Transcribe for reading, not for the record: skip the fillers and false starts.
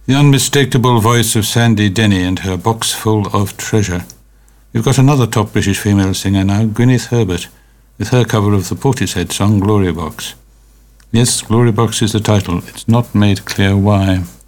The unmistakable voice of Sandy Denny and her box full of treasure. We've got another top British female singer now, Gwyneth Herbert, with her cover of the Portishead song Glory Box. Yes, Glory Box is the title. It's not made clear why.